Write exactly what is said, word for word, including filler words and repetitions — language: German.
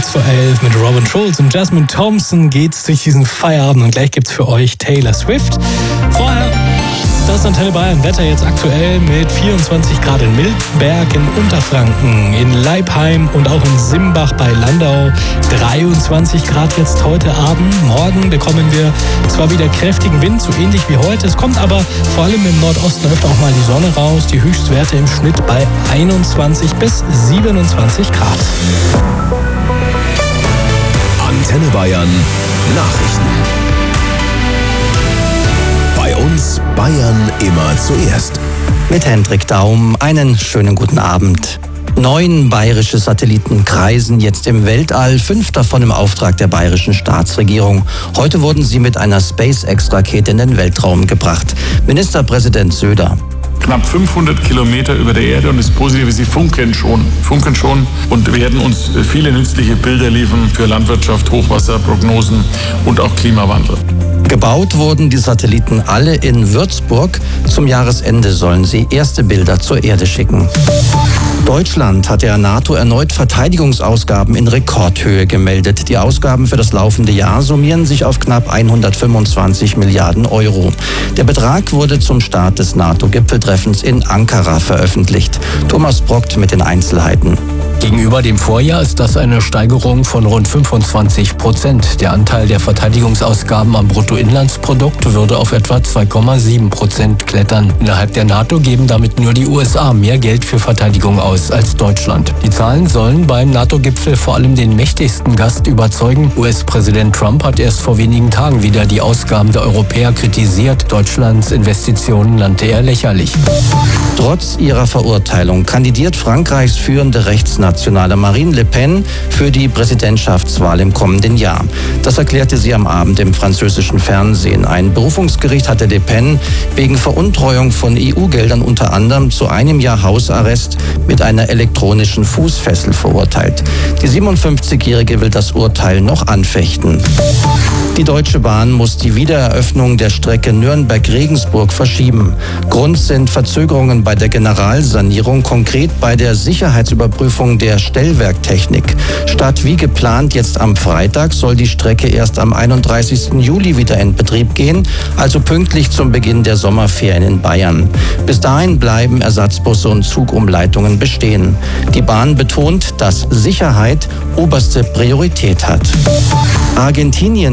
vor elf mit Robin Schulz und Jasmine Thompson geht's durch diesen Feierabend und gleich gibt's für euch Taylor Swift. Vorher das Antenne Bayern Wetter jetzt aktuell mit vierundzwanzig Grad in Miltenberg in Unterfranken, in Leipheim und auch in Simbach bei Landau dreiundzwanzig Grad jetzt heute Abend. Morgen bekommen wir zwar wieder kräftigen Wind, so ähnlich wie heute. Es kommt aber vor allem im Nordosten öfter auch mal die Sonne raus. Die Höchstwerte im Schnitt bei einundzwanzig bis siebenundzwanzig Grad. Antenne Bayern Nachrichten. Bei uns Bayern immer zuerst. Mit Hendrik Daum einen schönen guten Abend. Neun bayerische Satelliten kreisen jetzt im Weltall, fünf davon im Auftrag der bayerischen Staatsregierung. Heute wurden sie mit einer SpaceX-Rakete in den Weltraum gebracht. Ministerpräsident Söder. Knapp fünfhundert Kilometer über der Erde und das Positive, sie funken schon, funken schon und werden uns viele nützliche Bilder liefern für Landwirtschaft, Hochwasserprognosen und auch Klimawandel. Gebaut wurden die Satelliten alle in Würzburg. Zum Jahresende sollen sie erste Bilder zur Erde schicken. Deutschland hat der NATO erneut Verteidigungsausgaben in Rekordhöhe gemeldet. Die Ausgaben für das laufende Jahr summieren sich auf knapp hundertfünfundzwanzig Milliarden Euro. Der Betrag wurde zum Start des NATO-Gipfeltreffens in Ankara veröffentlicht. Thomas Brockt mit den Einzelheiten. Gegenüber dem Vorjahr ist das eine Steigerung von rund fünfundzwanzig Prozent. Der Anteil der Verteidigungsausgaben am Bruttoinlandsprodukt würde auf etwa zwei Komma sieben Prozent klettern. Innerhalb der NATO geben damit nur die U S A mehr Geld für Verteidigung aus als Deutschland. Die Zahlen sollen beim NATO-Gipfel vor allem den mächtigsten Gast überzeugen. U S-Präsident Trump hat erst vor wenigen Tagen wieder die Ausgaben der Europäer kritisiert. Deutschlands Investitionen nannte er lächerlich. Trotz ihrer Verurteilung kandidiert Frankreichs führende Rechtsnationale Marine Le Pen für die Präsidentschaftswahl im kommenden Jahr. Das erklärte sie am Abend im französischen Fernsehen. Ein Berufungsgericht hatte Le Pen wegen Veruntreuung von E U-Geldern unter anderem zu einem Jahr Hausarrest mit einer elektronischen Fußfessel verurteilt. Die siebenundfünfzigjährige will das Urteil noch anfechten. Die Deutsche Bahn muss die Wiedereröffnung der Strecke Nürnberg-Regensburg verschieben. Grund sind Verzögerungen bei der Generalsanierung, konkret bei der Sicherheitsüberprüfung der Stellwerktechnik. Statt wie geplant jetzt am Freitag soll die Strecke erst am einunddreißigsten Juli wieder in Betrieb gehen, also pünktlich zum Beginn der Sommerferien in Bayern. Bis dahin bleiben Ersatzbusse und Zugumleitungen bestehen. Die Bahn betont, dass Sicherheit oberste Priorität hat. Argentinien